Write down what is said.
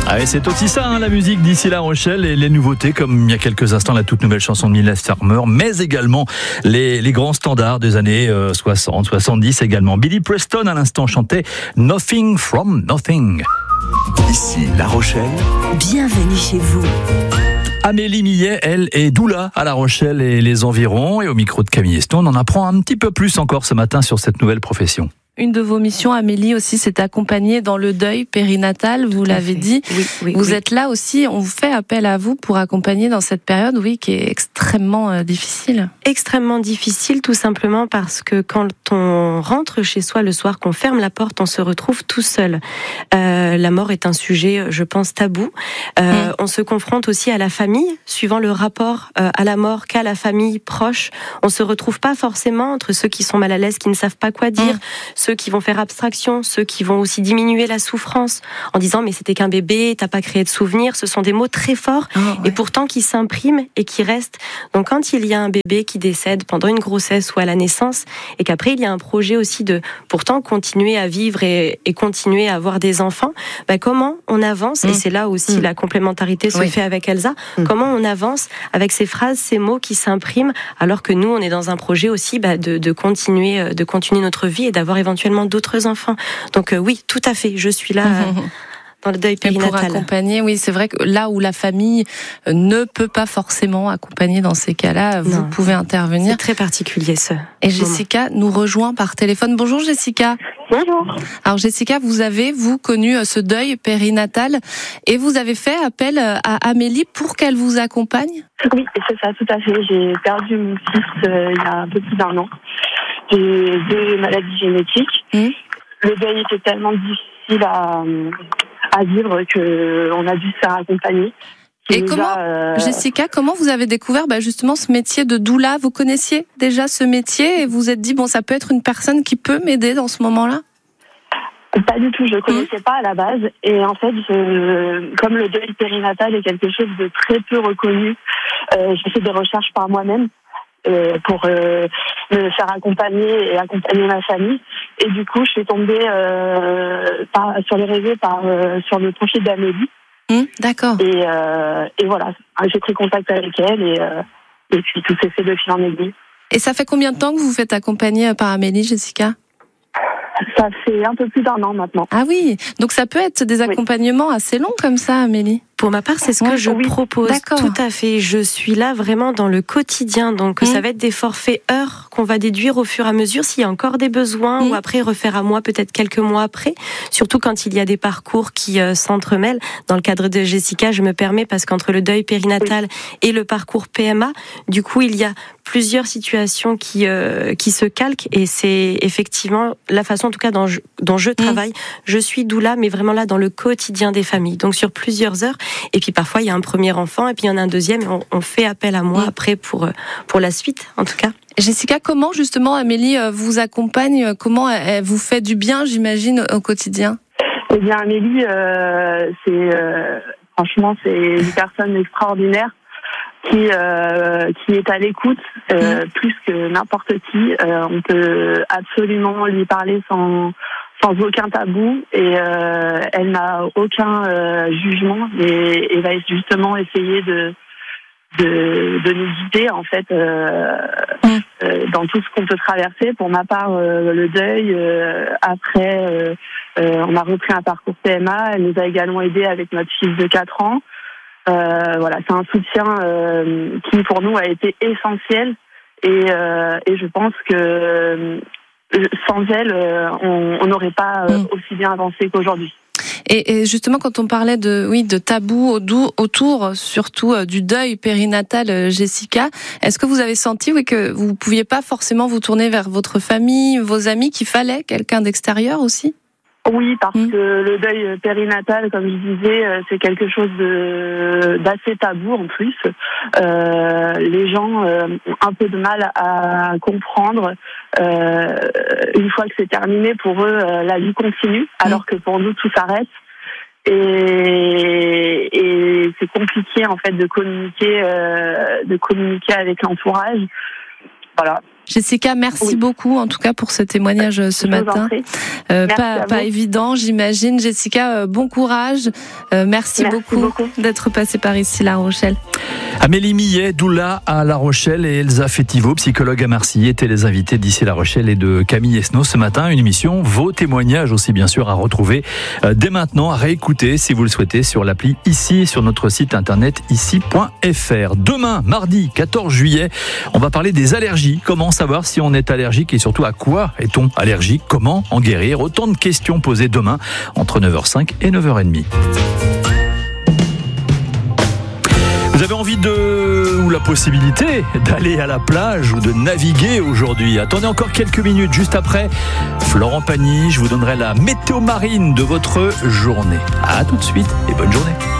Ah, c'est aussi ça, la musique d'ici La Rochelle et les nouveautés, comme il y a quelques instants la toute nouvelle chanson de Mylène Farmer, mais également les grands standards des années 60, 70 également. Billy Preston à l'instant chantait Nothing from Nothing. Ici La Rochelle. Bienvenue chez vous. Amélie Millet, elle, est doula à La Rochelle et les environs. Et au micro de Camille Eston, on en apprend un petit peu plus encore ce matin sur cette nouvelle profession. Une de vos missions, Amélie, aussi, c'est accompagner dans le deuil périnatal, vous l'avez dit. Oui, vous êtes là aussi, on vous fait appel à vous pour accompagner dans cette période, qui est extrêmement difficile. Extrêmement difficile, tout simplement parce que quand on rentre chez soi le soir, qu'on ferme la porte, on se retrouve tout seul. La mort est un sujet, je pense, tabou. On se confronte aussi à la famille, suivant le rapport à la mort qu'a la famille proche. On se retrouve pas forcément entre ceux qui sont mal à l'aise, qui ne savent pas quoi dire, ceux qui vont faire abstraction, ceux qui vont aussi diminuer la souffrance en disant mais c'était qu'un bébé, t'as pas créé de souvenirs. Ce sont des mots très forts et pourtant qui s'impriment et qui restent. Donc quand il y a un bébé qui décède pendant une grossesse ou à la naissance et qu'après il y a un projet aussi de pourtant continuer à vivre et continuer à avoir des enfants, comment on avance, et c'est là aussi la complémentarité se fait avec Elsa, comment on avance avec ces phrases, ces mots qui s'impriment alors que nous on est dans un projet aussi de continuer notre vie et d'avoir éventuellement d'autres enfants. Donc oui, tout à fait, je suis là dans le deuil périnatal. Pour accompagner, oui, c'est vrai que là où la famille ne peut pas forcément accompagner dans ces cas-là, vous pouvez intervenir. C'est très particulier Et Jessica nous rejoint par téléphone. Bonjour Jessica. Bonjour. Alors Jessica, vous avez, connu ce deuil périnatal et vous avez fait appel à Amélie pour qu'elle vous accompagne ? Oui, c'est ça, tout à fait. J'ai perdu mon fils il y a un peu plus d'1 an. J'ai 2 maladies génétiques. Le deuil était tellement difficile à vivre qu'on a dû se faire accompagner. Et Jessica, comment vous avez découvert justement ce métier de doula ? Vous connaissiez déjà ce métier et vous vous êtes dit, ça peut être une personne qui peut m'aider dans ce moment-là ? Pas du tout, je ne connaissais pas à la base. Et en fait, comme le deuil périnatal est quelque chose de très peu reconnu, j'ai fait des recherches par moi-même pour me faire accompagner et accompagner ma famille. Et du coup, je suis tombée sur les réseaux, sur le profil d'Amélie. D'accord. Et voilà, j'ai pris contact avec elle et puis tout s'est fait de fil en aiguille. Et ça fait combien de temps que vous vous faites accompagner par Amélie, Jessica ? Ça fait un peu plus d'1 an maintenant. Ah oui, donc ça peut être des accompagnements assez longs comme ça, Amélie ? Pour ma part, c'est ce que je propose. D'accord. Tout à fait. Je suis là vraiment dans le quotidien. Donc, ça va être des forfaits heures qu'on va déduire au fur et à mesure s'il y a encore des besoins ou après refaire à moi peut-être quelques mois après. Surtout quand il y a des parcours qui s'entremêlent. Dans le cadre de Jessica, je me permets parce qu'entre le deuil périnatal et le parcours PMA, du coup, il y a plusieurs situations qui se calquent et c'est effectivement la façon en tout cas dont je travaille. Je suis doula, mais vraiment là dans le quotidien des familles. Donc, sur plusieurs heures. Et puis parfois il y a un premier enfant et puis il y en a un deuxième et on fait appel à moi après pour la suite en tout cas. Jessica, comment justement Amélie vous accompagne, comment elle vous fait du bien, j'imagine, au quotidien ? Eh bien Amélie, franchement c'est une personne extraordinaire qui est à l'écoute plus que n'importe qui. On peut absolument lui parler sans aucun tabou et elle n'a aucun jugement et va justement essayer de nous guider en fait dans tout ce qu'on peut traverser. Pour ma part, le deuil, après on a repris un parcours PMA, elle nous a également aidé avec notre fils de 4 ans. Voilà, c'est un soutien qui pour nous a été essentiel et je pense que sans elle, on n'aurait pas aussi bien avancé qu'aujourd'hui. Et justement, quand on parlait de tabou autour, surtout du deuil périnatal, Jessica, est-ce que vous avez senti que vous ne pouviez pas forcément vous tourner vers votre famille, vos amis, qu'il fallait quelqu'un d'extérieur aussi ? Oui, parce que le deuil périnatal, comme je disais, c'est quelque chose d'assez tabou en plus. Les gens ont un peu de mal à comprendre. Une fois que c'est terminé, pour eux, la vie continue, alors que pour nous, tout s'arrête. Et c'est compliqué en fait de communiquer avec l'entourage. Voilà. Jessica, merci beaucoup en tout cas pour ce témoignage ce matin. Pas évident, j'imagine. Jessica, bon courage. Merci beaucoup d'être passée par ici, La Rochelle. Amélie Millet, doula à La Rochelle, et Elsa Fétiveau, psychologue à Marseille, étaient les invités d'Ici La Rochelle et de Camille Esnault ce matin. Une émission, vos témoignages aussi bien sûr à retrouver dès maintenant, à réécouter si vous le souhaitez sur l'appli Ici, sur notre site internet ici.fr. Demain, mardi 14 juillet, on va parler des allergies. Comment savoir si on est allergique et surtout à quoi est-on allergique? Comment en guérir? Autant de questions posées demain entre 9h05 et 9h30. Vous avez envie ou la possibilité d'aller à la plage ou de naviguer aujourd'hui? Attendez encore quelques minutes, juste après Florent Pagny, je vous donnerai la météo marine de votre journée. À tout de suite et bonne journée.